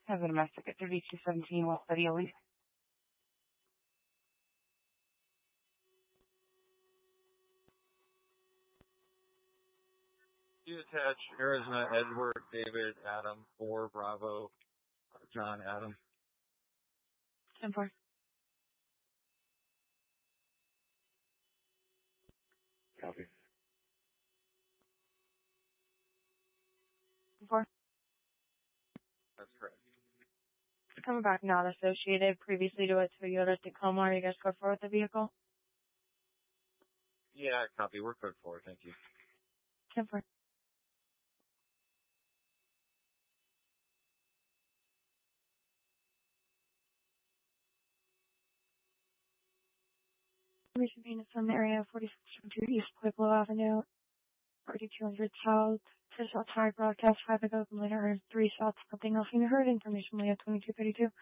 Have a domestic at 3217 West Betty Elite. You attach Arizona Edward David Adam 4 Bravo John Adam. 10-4. Copy. 10-4. That's correct. Coming back not associated previously to a Toyota Tacoma. Are you guys code 4 with the vehicle? Yeah, copy. We're code 4. Thank you. 10-4. Information being from the area of 4622 East Pueblo Avenue, 4200 South. To South High Broadcast 5 ago, later 3 South. Something else you heard. Information Leah 2232.